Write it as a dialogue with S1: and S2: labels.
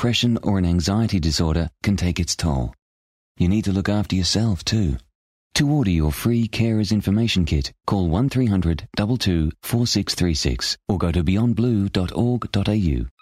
S1: depression or an anxiety disorder can take its toll. You need to look after yourself too. To order your free Carers Information Kit, call 1300 22 4636 or go to beyondblue.org.au.